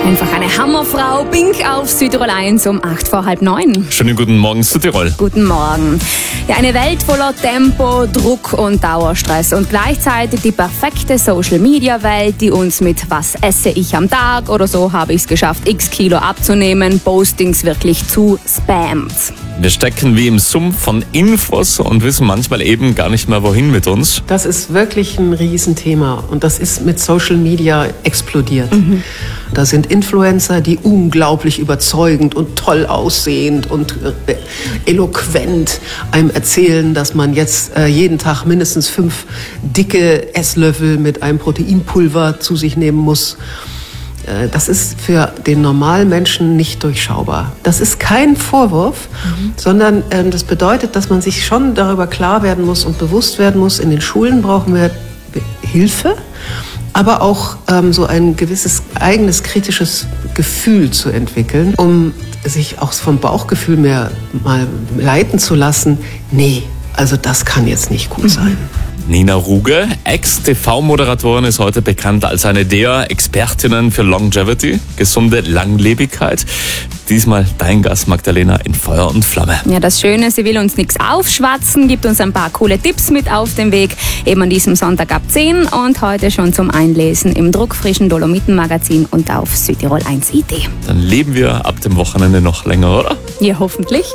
Einfach eine Hammerfrau, Pink auf Südtirol 1 um 8:45. Schönen guten Morgen Südtirol. Guten Morgen. Ja, eine Welt voller Tempo, Druck und Dauerstress und gleichzeitig die perfekte Social-Media-Welt, die uns mit "Was esse ich am Tag" oder "So habe ich es geschafft, x Kilo abzunehmen" Postings wirklich zu spammt. Wir stecken wie im Sumpf von Infos und wissen manchmal eben gar nicht mehr, wohin mit uns. Das ist wirklich ein Riesenthema und das ist mit Social Media explodiert. Da sind Influencer, die unglaublich überzeugend und toll aussehend und eloquent einem erzählen, dass man jetzt jeden Tag mindestens 5 dicke Esslöffel mit einem Proteinpulver zu sich nehmen muss. Das ist für den normalen Menschen nicht durchschaubar. Das ist kein Vorwurf, sondern das bedeutet, dass man sich schon darüber klar werden muss und bewusst werden muss. In den Schulen brauchen wir Hilfe, aber auch so ein gewisses eigenes kritisches Gefühl zu entwickeln, um sich auch vom Bauchgefühl mehr mal leiten zu lassen. Nee, also das kann jetzt nicht gut sein. Nina Ruge, Ex-TV-Moderatorin, ist heute bekannt als eine der Expertinnen für Longevity, gesunde Langlebigkeit. Diesmal dein Gast, Magdalena, in Feuer und Flamme. Ja, das Schöne, sie will uns nichts aufschwatzen, gibt uns ein paar coole Tipps mit auf den Weg, eben an diesem Sonntag ab 10 und heute schon zum Einlesen im druckfrischen Dolomiten-Magazin und auf Südtirol 1 IT. Dann leben wir ab dem Wochenende noch länger, oder? Ja, hoffentlich.